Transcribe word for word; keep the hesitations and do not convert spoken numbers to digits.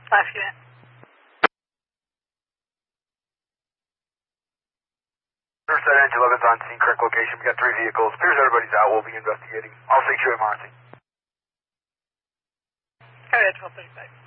Last unit. Riverside Engine eleven's on scene, correct location. We got three vehicles. Appears everybody's out. We'll be investigating. I'll say Q M R on scene. Carrier twelve thirty-five.